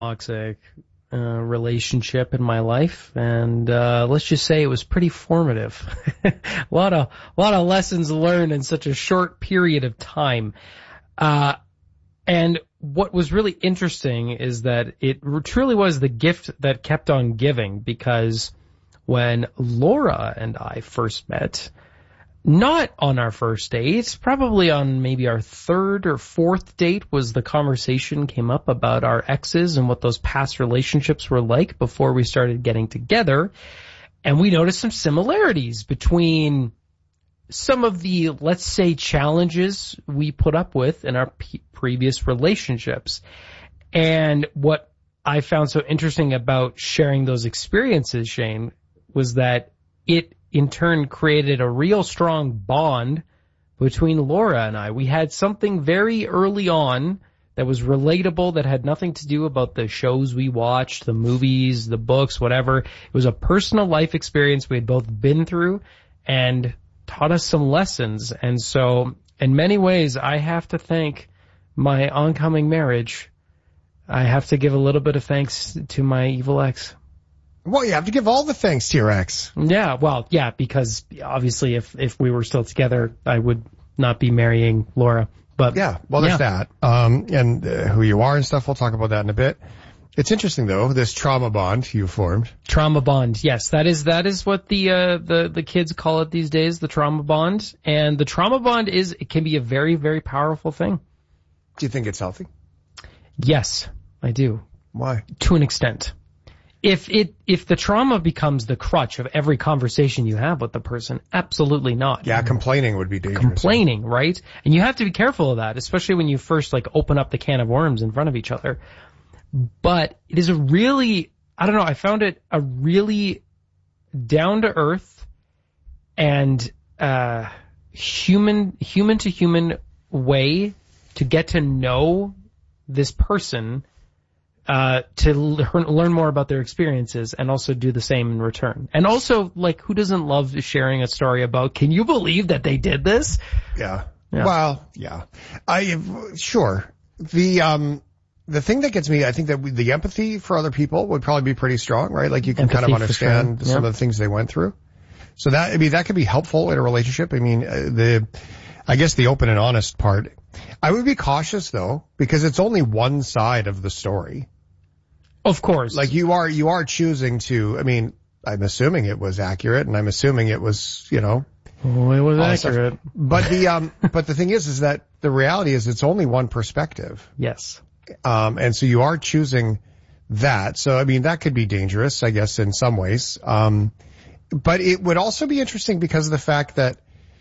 toxic relationship in my life, and let's just say it was pretty formative. a lot of lessons learned in such a short period of time. And what was really interesting is that it truly was the gift that kept on giving, because when Laura and I first met, not on our first date, probably on maybe our third or fourth date, was the conversation came up about our exes and what those past relationships were like before we started getting together. And we noticed some similarities between some of the, let's say, challenges we put up with in our previous relationships. And what I found so interesting about sharing those experiences, Shane, was that it in turn created a real strong bond between Laura and I. We had something very early on that was relatable, that had nothing to do about the shows we watched, the movies, the books, whatever. It was a personal life experience we had both been through and taught us some lessons. And so in many ways, I have to thank my oncoming marriage. I have to give a little bit of thanks to my evil ex. Well, you have to give all the thanks to your ex. Yeah, well, yeah, because obviously if we were still together, I would not be marrying Laura. But yeah, well, there's that. And who you are and stuff, we'll talk about that in a bit. It's interesting, though, this trauma bond you formed. Trauma bond, yes. That is what the kids call it these days, the trauma bond. And the trauma bond it can be a very, very powerful thing. Do you think it's healthy? Yes, I do. Why? To an extent. If the trauma becomes the crutch of every conversation you have with the person, absolutely not. Yeah, complaining would be dangerous. Complaining, right? And you have to be careful of that, especially when you first open up the can of worms in front of each other. But it is I found it a really down to earth and human to human way to get to know this person, to learn more about their experiences and also do the same in return. And also, who doesn't love sharing a story about, can you believe that they did this? Yeah. Well, yeah. Sure. The thing that gets me, I think that the empathy for other people would probably be pretty strong, right? You can kind of understand some of the things they went through. So that could be helpful in a relationship. I guess the open and honest part. I would be cautious though, because it's only one side of the story. Of course. You are choosing to, I'm assuming it was accurate, and I'm assuming it was, Oh, it was accurate. But the thing is that the reality is it's only one perspective. Yes. And so you are choosing that. So, that could be dangerous, I guess, in some ways. But it would also be interesting because of the fact that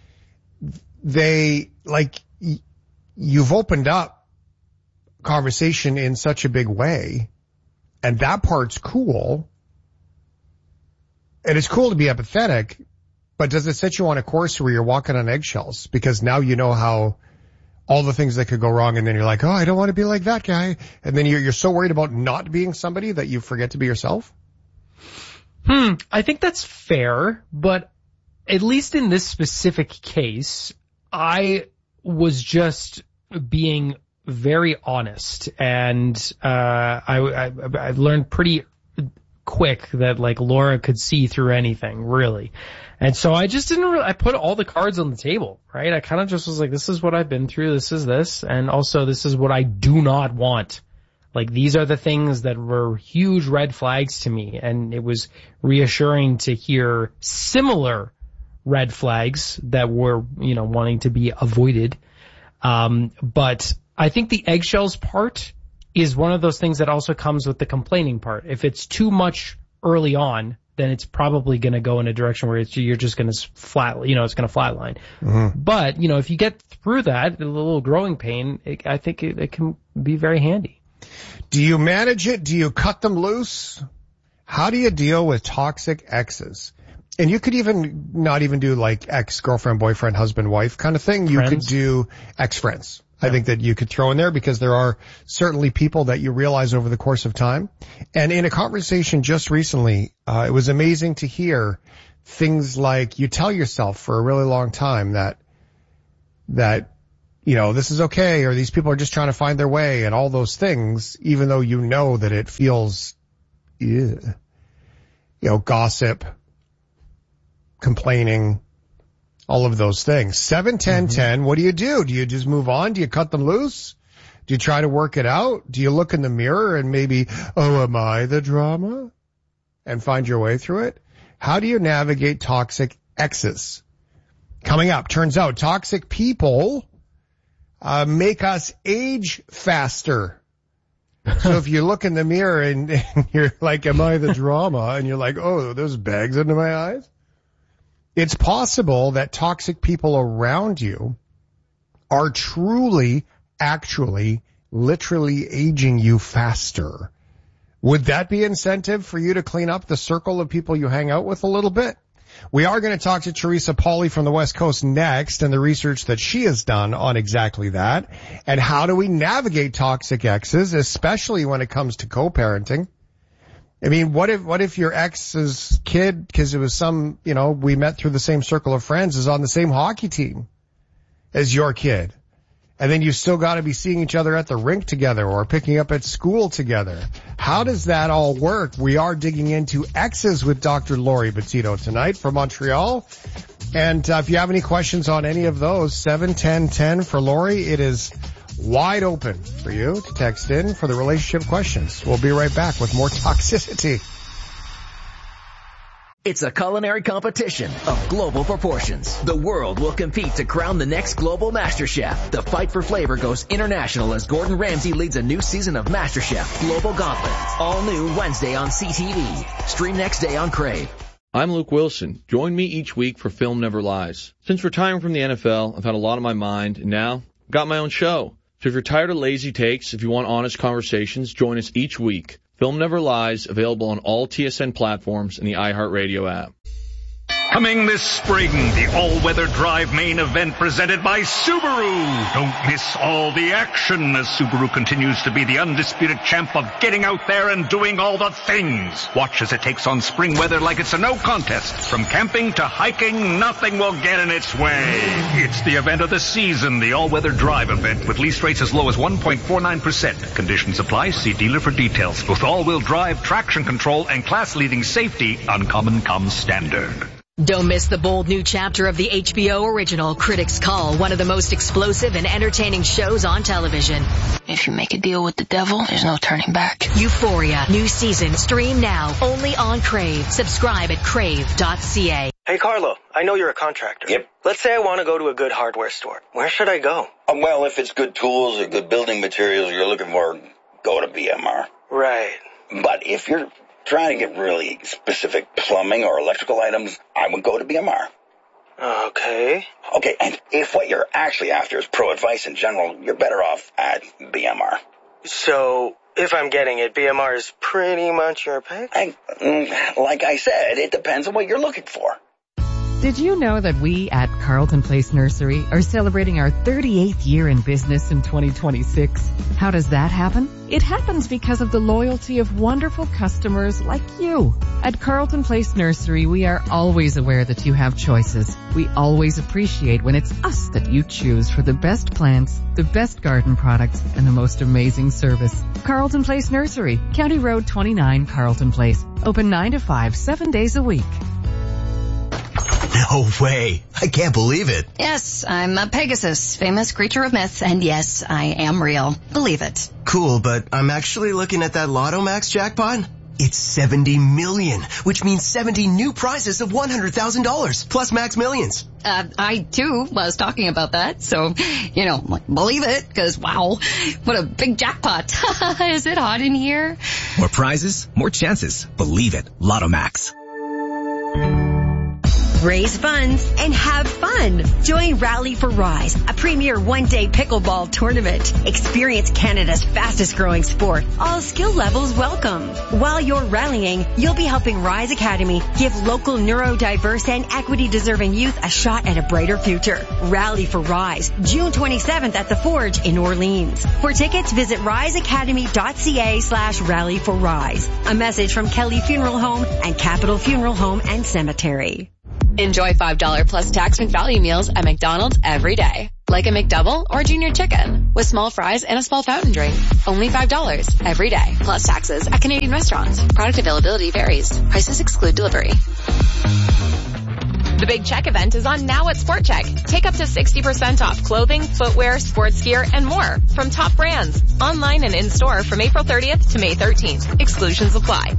you've opened up conversation in such a big way, and that part's cool. And it's cool to be empathetic, but does it set you on a course where you're walking on eggshells? Because now you know how all the things that could go wrong, and then you're like, oh, I don't want to be like that guy. And then you're so worried about not being somebody that you forget to be yourself? I think that's fair, but at least in this specific case, I was just being very honest, and I learned pretty quick that Laura could see through anything, really. And so I just I put all the cards on the table, right? I kind of just was like, this is what I've been through, this is this, and also this is what I do not want. These are the things that were huge red flags to me, and it was reassuring to hear similar red flags that were, wanting to be avoided. But I think the eggshells part is one of those things that also comes with the complaining part. If it's too much early on, then it's probably going to go in a direction where you're just going to it's going to flatline. Mm-hmm. But, if you get through that, a little growing pain, I think it can be very handy. Do you manage it? Do you cut them loose? How do you deal with toxic exes? And you could even not even do ex-girlfriend, boyfriend, husband, wife kind of thing. You could do ex-friends. Yeah. I think that you could throw in there because there are certainly people that you realize over the course of time. And in a conversation just recently, it was amazing to hear things like you tell yourself for a really long time that this is okay, or these people are just trying to find their way, and all those things, even though you know that it feels, gossip, complaining, all of those things. 7-10-10, what do you do? Do you just move on? Do you cut them loose? Do you try to work it out? Do you look in the mirror and maybe, am I the drama? And find your way through it? How do you navigate toxic exes? Coming up, turns out toxic people make us age faster. So if you look in the mirror and you're like, am I the drama? And you're like, oh, there's bags under my eyes. It's possible that toxic people around you are truly, actually, literally aging you faster. Would that be incentive for you to clean up the circle of people you hang out with a little bit? We are going to talk to Teresa Pauly from the West Coast next, and the research that she has done on exactly that. And how do we navigate toxic exes, especially when it comes to co-parenting? I mean, what if your ex's kid, because it was we met through the same circle of friends, is on the same hockey team as your kid? And then you still got to be seeing each other at the rink together or picking up at school together. How does that all work? We are digging into exes with Dr. Lori Bettito tonight from Montreal. And if you have any questions on any of those, 7-10-10 for Lori. It is wide open for you to text in for the relationship questions. We'll be right back with more toxicity. It's a culinary competition of global proportions. The world will compete to crown the next global MasterChef. The fight for flavor goes international as Gordon Ramsay leads a new season of MasterChef Global Gauntlet. All new Wednesday on CTV. Stream next day on Crave. I'm Luke Wilson. Join me each week for Film Never Lies. Since retiring from the NFL, I've had a lot on my mind, and now I've got my own show. So if you're tired of lazy takes, if you want honest conversations, join us each week. Film Never Lies, available on all TSN platforms and the iHeartRadio app. Coming this spring, the all-weather drive main event presented by Subaru. Don't miss all the action as Subaru continues to be the undisputed champ of getting out there and doing all the things. Watch as it takes on spring weather like it's a no contest. From camping to hiking, nothing will get in its way. It's the event of the season, the all-weather drive event with lease rates as low as 1.49%. Conditions apply. See dealer for details. With all-wheel drive, traction control, and class-leading safety, Uncommon comes standard. Don't miss the bold new chapter of the HBO original Critics' Call, one of the most explosive and entertaining shows on television. If you make a deal with the devil, there's no turning back. Euphoria, new season, stream now, only on Crave. Subscribe at crave.ca. Hey, Carlo, I know you're a contractor. Yep. Let's say I want to go to a good hardware store. Where should I go? Well, if it's good tools or good building materials you're looking for, go to BMR. Right. But if you're trying to get really specific plumbing or electrical items, I would go to BMR. Okay. Okay, and if what you're actually after is pro advice in general, you're better off at BMR. So, if I'm getting it, BMR is pretty much your pick? Like I said, it depends on what you're looking for. Did you know that we at Carlton Place Nursery are celebrating our 38th year in business in 2026? How does that happen? It happens because of the loyalty of wonderful customers like you. At Carlton Place Nursery, we are always aware that you have choices. We always appreciate when it's us that you choose for the best plants, the best garden products, and the most amazing service. Carlton Place Nursery, County Road 29, Carlton Place. Open 9 to 5, 7 days a week. No way. I can't believe it. Yes, I'm a Pegasus, famous creature of myth, and yes, I am real. Believe it. Cool, but I'm actually looking at that Lotto Max jackpot. It's 70 million, which means 70 new prizes of $100,000, plus Max Millions. I, too, was talking about that, so, believe it, because, wow, what a big jackpot. Is it hot in here? More prizes, more chances. Believe it. Lotto Max. Raise funds and have fun. Join Rally for Rise, a premier one-day pickleball tournament. Experience Canada's fastest growing sport. All skill levels welcome. While you're rallying, you'll be helping Rise Academy give local neurodiverse and equity-deserving youth a shot at a brighter future. Rally for Rise, June 27th at the Forge in Orleans. For tickets, visit riseacademy.ca/rally for rise. A message from Kelly Funeral Home and Capital Funeral Home and Cemetery. Enjoy $5 plus tax and value meals at McDonald's every day. like a McDouble or Junior Chicken, with small fries and a small fountain drink. Only $5 every day, plus taxes at Canadian restaurants. Product availability varies. Prices exclude delivery. The Big Check event is on now at Sport Check. Take up to 60% off clothing, footwear, sports gear, and more from top brands. Online and in-store from April 30th to May 13th. Exclusions apply.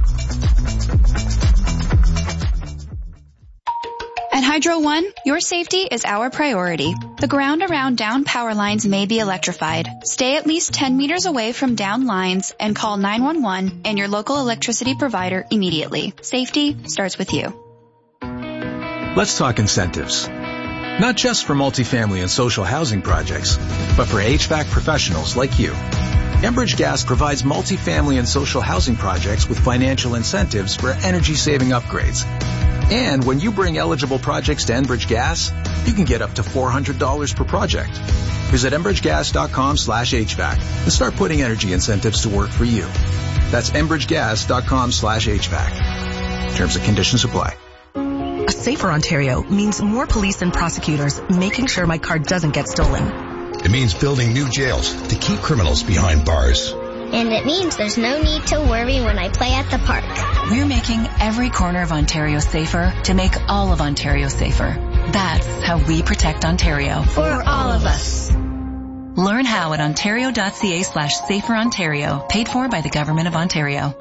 At Hydro One, your safety is our priority. The ground around down power lines may be electrified. Stay at least 10 meters away from down lines and call 911 and your local electricity provider immediately. Safety starts with you. Let's talk incentives. Not just for multifamily and social housing projects, but for HVAC professionals like you. Enbridge Gas provides multifamily and social housing projects with financial incentives for energy-saving upgrades. And when you bring eligible projects to Enbridge Gas, you can get up to $400 per project. Visit enbridgegas.com/HVAC and start putting energy incentives to work for you. That's enbridgegas.com/HVAC. Terms and conditions apply. A safer Ontario means more police and prosecutors making sure my car doesn't get stolen. It means building new jails to keep criminals behind bars. And it means there's no need to worry when I play at the park. We're making every corner of Ontario safer to make all of Ontario safer. That's how we protect Ontario. For all of us. Learn how at ontario.ca/saferontario. Paid for by the Government of Ontario.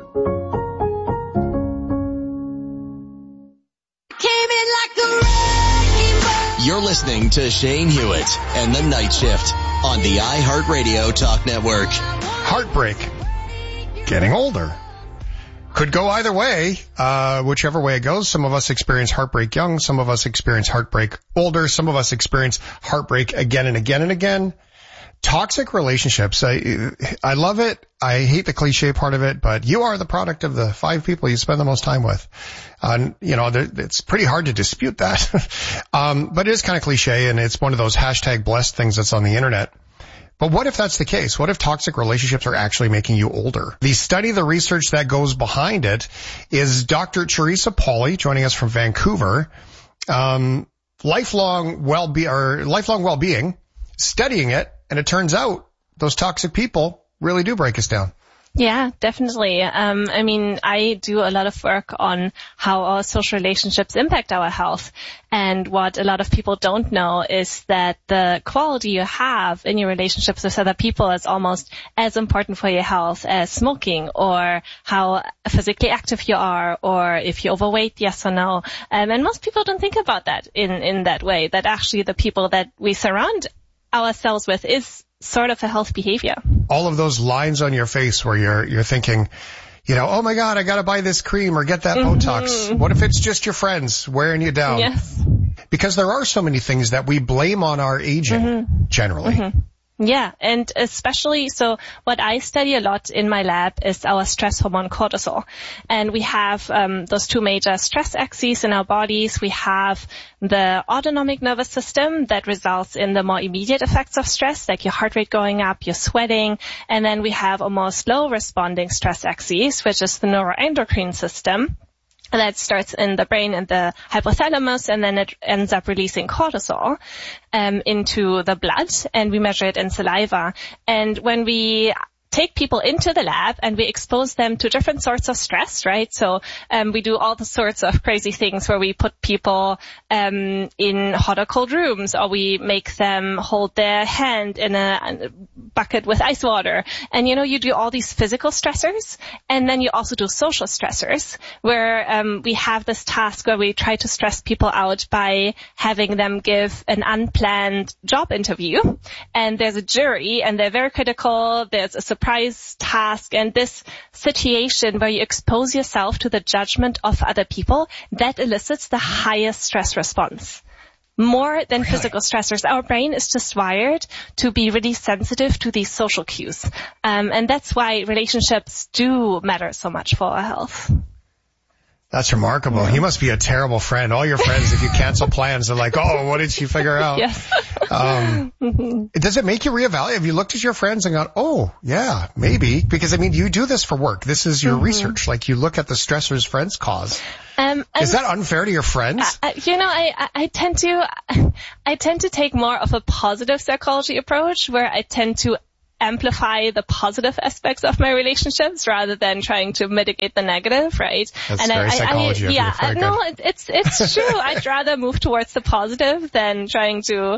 You're listening to Shane Hewitt and the Night Shift on the iHeartRadio Talk Network. Heartbreak. Getting older. Could go either way, whichever way it goes. Some of us experience heartbreak young. Some of us experience heartbreak older. Some of us experience heartbreak again and again and again. Toxic relationships. I love it. I hate the cliche part of it, but you are the product of the 5 people you spend the most time with. It's pretty hard to dispute that. But it is kind of cliche, and it's one of those hashtag blessed things that's on the internet. But what if that's the case? What if toxic relationships are actually making you older? The study, the research that goes behind it is Dr. Teresa Pauly joining us from Vancouver. Lifelong well-being, studying it, and it turns out those toxic people really do break us down. Yeah, definitely. I do a lot of work on how our social relationships impact our health. And what a lot of people don't know is that the quality you have in your relationships with other people is almost as important for your health as smoking, or how physically active you are, or if you're overweight, yes or no. And most people don't think about that in that way, that actually the people that we surround ourselves with is sort of a health behavior. All of those lines on your face where you're thinking, oh my God, I gotta buy this cream or get that Botox. What if it's just your friends wearing you down? Yes. Because there are so many things that we blame on our aging, generally. Yeah, and especially, so what I study a lot in my lab is our stress hormone cortisol. And we have those 2 major stress axes in our bodies. We have the autonomic nervous system that results in the more immediate effects of stress, like your heart rate going up, you're sweating. And then we have a more slow responding stress axis, which is the neuroendocrine system. That starts in the brain and the hypothalamus, and then it ends up releasing cortisol into the blood, and we measure it in saliva. And when we take people into the lab and we expose them to different sorts of stress, right? So we do all the sorts of crazy things where we put people in hot or cold rooms, or we make them hold their hand in a bucket with ice water. And you do all these physical stressors, and then you also do social stressors, where we have this task where we try to stress people out by having them give an unplanned job interview. And there's a jury, and they're very critical. There's a surprise task, and this situation where you expose yourself to the judgment of other people, that elicits the highest stress response. More than physical stressors. Our brain is just wired to be really sensitive to these social cues. And that's why relationships do matter so much for our health. That's remarkable. You must be a terrible friend. All your friends, if you cancel plans, they're like, oh, what did she figure out? Yes. Does it make you reevaluate? Have you looked at your friends and gone, oh, yeah, maybe? Because, I mean, you do this for work. This is your research. Like, you look at the stressors friends cause. Is that unfair to your friends? I tend to take more of a positive psychology approach, where I tend to amplify the positive aspects of my relationships rather than trying to mitigate the negative, right? That's very psychology. It's true. I'd rather move towards the positive than trying to,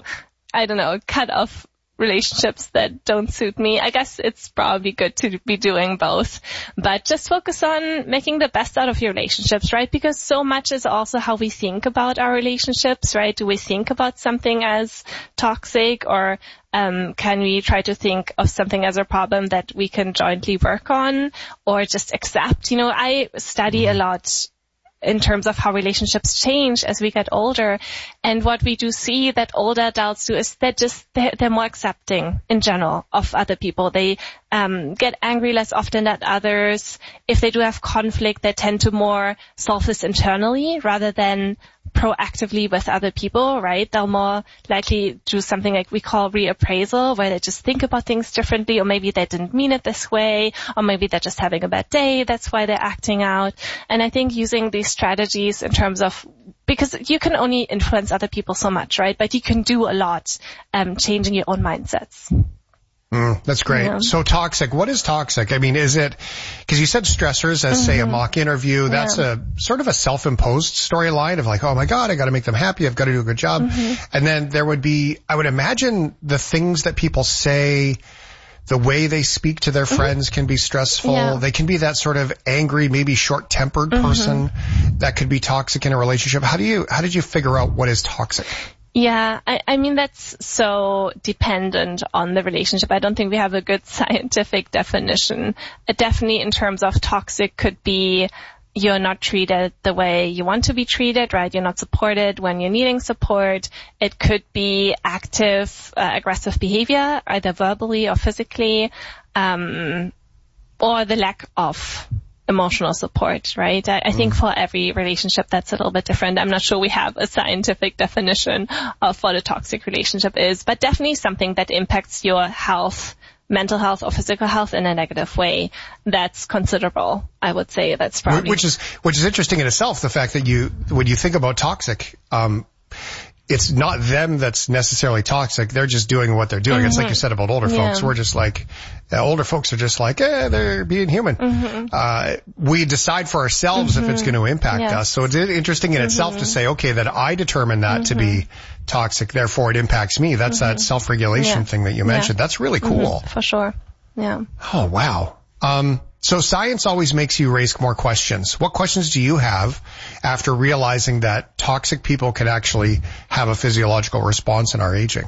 cut off relationships that don't suit me. I guess it's probably good to be doing both, but just focus on making the best out of your relationships, right? Because so much is also how we think about our relationships, right? Do we think about something as toxic, or can we try to think of something as a problem that we can jointly work on, or just accept? I study a lot in terms of how relationships change as we get older. And what we do see that older adults do is they're more accepting in general of other people. They get angry less often at others. If they do have conflict, they tend to more solve this internally rather than proactively with other people, right? They'll more likely do something like we call reappraisal, where they just think about things differently, or maybe they didn't mean it this way, or maybe they're just having a bad day, that's why they're acting out. And I think using these strategies in terms of, because you can only influence other people so much, right? But you can do a lot, changing your own mindsets. That's great. Yeah. So toxic, what is toxic? I mean, is it, because you said stressors as say a mock interview, that's a sort of a self-imposed storyline of like, oh my God, I got to make them happy. I've got to do a good job. And then there would be, I would imagine the things that people say, the way they speak to their friends can be stressful. Yeah. They can be that sort of angry, maybe short-tempered person that could be toxic in a relationship. How did you figure out what is toxic? Yeah, I mean, that's so dependent on the relationship. I don't think we have a good scientific definition. Definitely in terms of toxic could be you're not treated the way you want to be treated, right? You're not supported when you're needing support. It could be active, aggressive behavior, either verbally or physically, or the lack of emotional support, right? I think for every relationship that's a little bit different. I'm not sure we have a scientific definition of what a toxic relationship is, but definitely something that impacts your health, mental health or physical health in a negative way. That's considerable. I would say that's probably. Which is interesting in itself, the fact that when you think about toxic, it's not them that's necessarily toxic. They're just doing what they're doing. It's like you said about older folks. We're just like, older folks are just like, they're being human. We decide for ourselves if it's going to impact us. So it's interesting in itself to say, okay, that I determine that to be toxic, therefore it impacts me. That's that self-regulation thing that you mentioned. That's really cool. For sure. Yeah. Oh, wow. So science always makes you raise more questions. What questions do you have after realizing that toxic people can actually have a physiological response in our aging?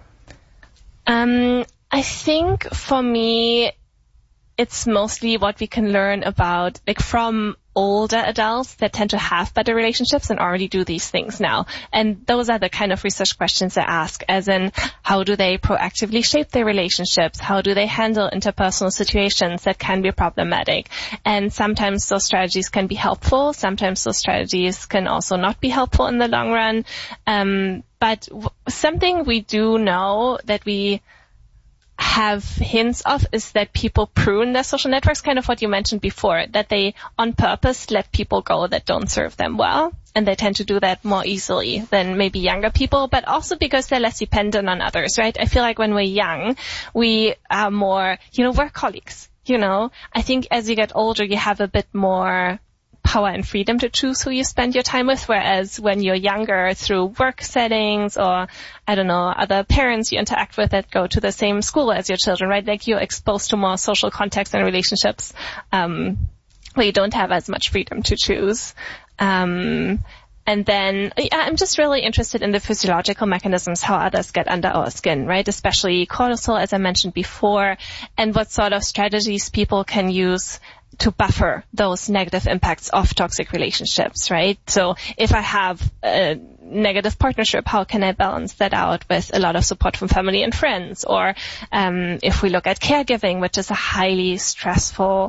I think for me, it's mostly what we can learn about, like from older adults that tend to have better relationships and already do these things now. And those are the kind of research questions I ask, as in, how do they proactively shape their relationships? How do they handle interpersonal situations that can be problematic? And sometimes those strategies can be helpful. Sometimes those strategies can also not be helpful in the long run. But something we do know that we have hints of is that people prune their social networks, kind of what you mentioned before, that they on purpose let people go that don't serve them well. And they tend to do that more easily than maybe younger people, but also because they're less dependent on others, right? I feel like when we're young, we are more, we're colleagues, I think as you get older, you have a bit more power and freedom to choose who you spend your time with, whereas when you're younger, through work settings or, other parents you interact with that go to the same school as your children, right? Like you're exposed to more social contexts and relationships where you don't have as much freedom to choose. And then I'm just really interested in the physiological mechanisms, how others get under our skin, right? Especially cortisol, as I mentioned before, and what sort of strategies people can use to buffer those negative impacts of toxic relationships, right? So if I have a negative partnership, how can I balance that out with a lot of support from family and friends? Or if we look at caregiving, which is a highly stressful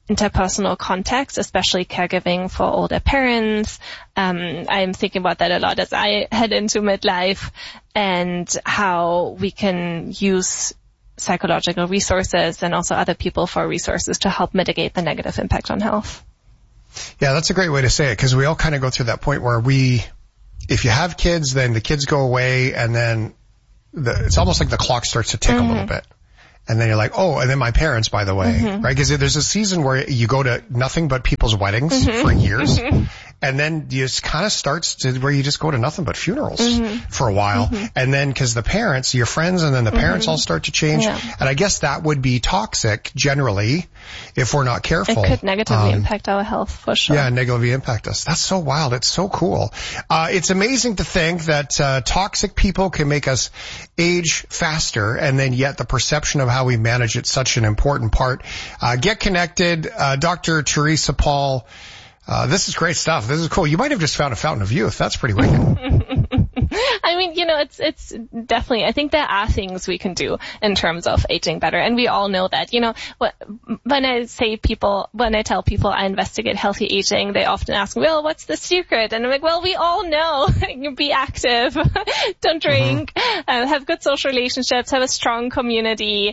interpersonal context, especially caregiving for older parents. I'm thinking about that a lot as I head into midlife, and how we can use psychological resources and also other people for resources to help mitigate the negative impact on health. Yeah, that's a great way to say it, because we all kind of go through that point where if you have kids, then the kids go away, and then it's almost like the clock starts to tick a little bit. And then you're like, oh, and then my parents, by the way, right? Because there's a season where you go to nothing but people's weddings for years. And then you just kind of starts to where you just go to nothing but funerals for a while. And then because the parents, your friends, and then the parents all start to change. Yeah. And I guess that would be toxic generally if we're not careful. It could negatively impact our health for sure. Yeah, negatively impact us. That's so wild. It's so cool. It's amazing to think that toxic people can make us age faster, and then yet the perception of how we manage it's such an important part. Get connected. Dr. Teresa Paul. This is great stuff. This is cool. You might have just found a fountain of youth. That's pretty wicked. I mean, it's definitely, I think there are things we can do in terms of aging better. And we all know that, when I tell people I investigate healthy aging, they often ask me, well, what's the secret? And I'm like, well, we all know. Be active, don't drink, have good social relationships, have a strong community.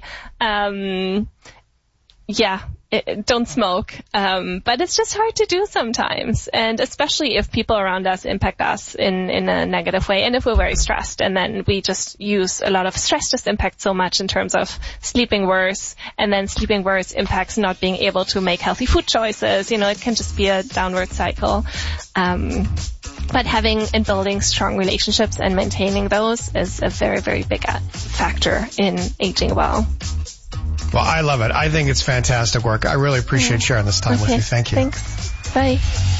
Don't smoke. But it's just hard to do sometimes. And especially if people around us impact us in a negative way. And if we're very stressed, and then we just use a lot of stress just impacts so much in terms of sleeping worse. And then sleeping worse impacts not being able to make healthy food choices. It can just be a downward cycle. But having and building strong relationships and maintaining those is a very, very big factor in aging well. Well, I love it. I think it's fantastic work. I really appreciate sharing this time with you. Thank you. Thanks. Bye.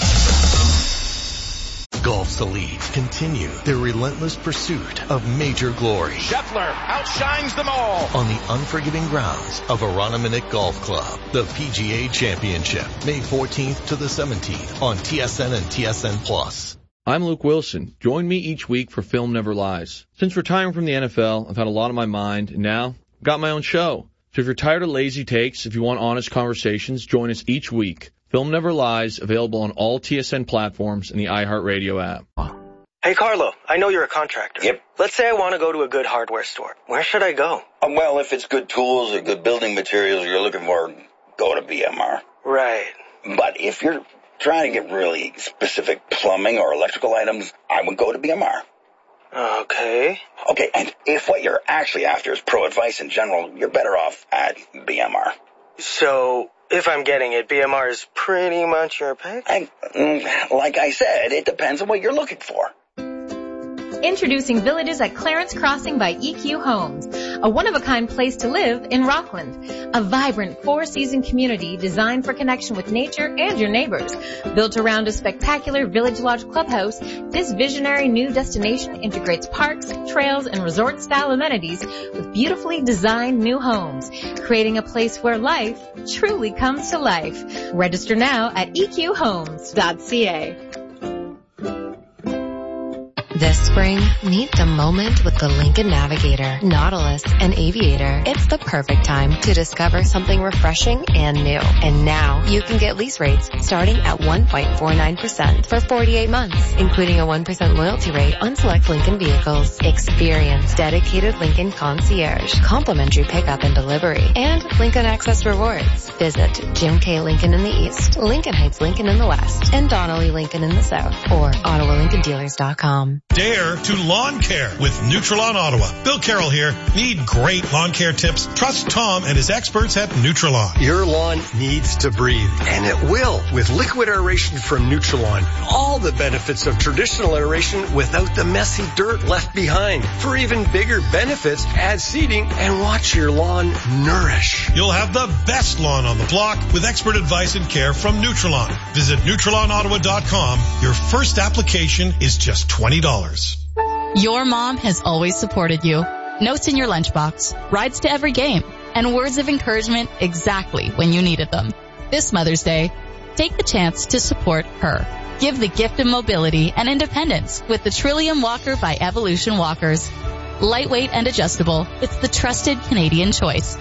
Golf's elite continue their relentless pursuit of major glory. Scheffler outshines them all on the unforgiving grounds of Aranaminuk Golf Club. The PGA Championship, May 14th to the 17th on TSN and TSN+. I'm Luke Wilson. Join me each week for Film Never Lies. Since retiring from the NFL, I've had a lot on my mind, and now I've got my own show. So if you're tired of lazy takes, if you want honest conversations, join us each week. Film Never Lies, available on all TSN platforms and the iHeartRadio app. Hey, Carlo, I know you're a contractor. Yep. Let's say I want to go to a good hardware store. Where should I go? Well, if it's good tools or good building materials you're looking for, go to BMR. Right. But if you're trying to get really specific plumbing or electrical items, I would go to BMR. Okay, and if what you're actually after is pro advice in general, you're better off at BMR. So, if I'm getting it, BMR is pretty much your pick? Like I said, it depends on what you're looking for. Introducing Villages at Clarence Crossing by EQ Homes, a one-of-a-kind place to live in Rockland. A vibrant four-season community designed for connection with nature and your neighbors. Built around a spectacular Village Lodge clubhouse, this visionary new destination integrates parks, trails, and resort-style amenities with beautifully designed new homes, creating a place where life truly comes to life. Register now at eqhomes.ca. This spring, meet the moment with the Lincoln Navigator, Nautilus, and Aviator. It's the perfect time to discover something refreshing and new. And now, you can get lease rates starting at 1.49% for 48 months, including a 1% loyalty rate on select Lincoln vehicles. Experience dedicated Lincoln concierge, complimentary pickup and delivery, and Lincoln Access Rewards. Visit Jim K. Lincoln in the East, Lincoln Heights Lincoln in the West, and Donnelly Lincoln in the South, or OttawaLincolnDealers.com. Dare to lawn care with Nutrilon Ottawa. Bill Carroll here. Need great lawn care tips? Trust Tom and his experts at Nutrilon. Your lawn needs to breathe, and it will with liquid aeration from Nutrilon. All the benefits of traditional aeration without the messy dirt left behind. For even bigger benefits, add seeding and watch your lawn nourish. You'll have the best lawn on the block with expert advice and care from Nutrilon. Visit NutrilonOttawa.com. Your first application is just $20. Your mom has always supported you. Notes in your lunchbox, rides to every game, and words of encouragement exactly when you needed them. This Mother's Day, take the chance to support her. Give the gift of mobility and independence with the Trillium Walker by Evolution Walkers. Lightweight and adjustable, it's the trusted Canadian choice.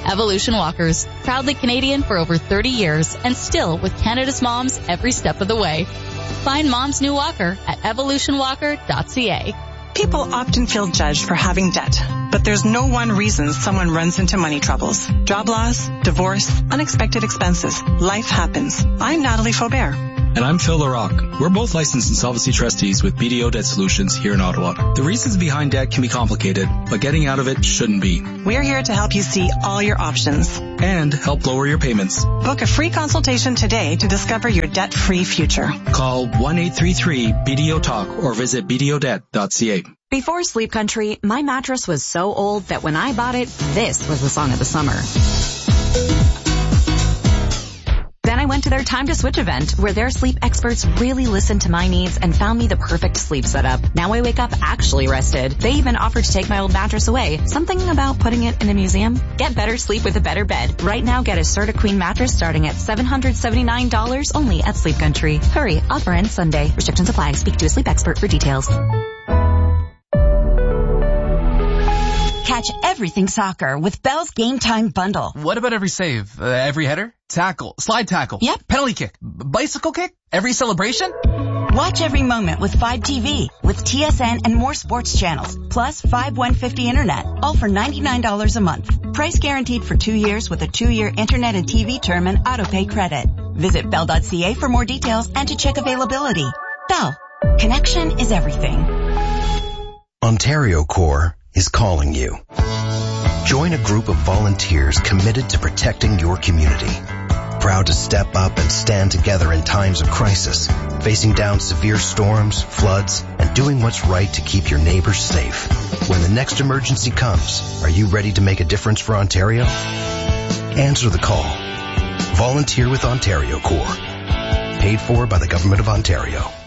Evolution Walkers, proudly Canadian for over 30 years and still with Canada's moms every step of the way. Find Mom's new walker at evolutionwalker.ca. People often feel judged for having debt, but there's no one reason someone runs into money troubles. Job loss, divorce, unexpected expenses. Life happens. I'm Natalie Faubert. And I'm Phil LaRocque. We're both licensed insolvency trustees with BDO Debt Solutions here in Ottawa. The reasons behind debt can be complicated, but getting out of it shouldn't be. We're here to help you see all your options. And help lower your payments. Book a free consultation today to discover your debt-free future. Call 1-833-BDO-TALK or visit bdodebt.ca. Before Sleep Country, my mattress was so old that when I bought it, this was the song of the summer. Then I went to their Time to Switch event, where their sleep experts really listened to my needs and found me the perfect sleep setup. Now I wake up actually rested. They even offered to take my old mattress away. Something about putting it in a museum? Get better sleep with a better bed. Right now, get a Serta Queen mattress starting at $779 only at Sleep Country. Hurry, offer ends Sunday. Restrictions apply. Speak to a sleep expert for details. Catch everything soccer with Bell's Game Time Bundle. What about every save? Every header? Tackle? Slide tackle? Yep. Penalty kick? Bicycle kick? Every celebration? Watch every moment with 5TV, with TSN and more sports channels, plus 5150 internet, all for $99 a month. Price guaranteed for 2 years with a 2-year internet and TV term and autopay credit. Visit bell.ca for more details and to check availability. Bell. Connection is everything. Ontario Corps is calling you. Join a group of volunteers committed to protecting your community. Proud to step up and stand together in times of crisis, facing down severe storms, floods, and doing what's right to keep your neighbors safe. When the next emergency comes, are you ready to make a difference for Ontario? Answer the call. Volunteer with Ontario Corps. Paid for by the Government of Ontario.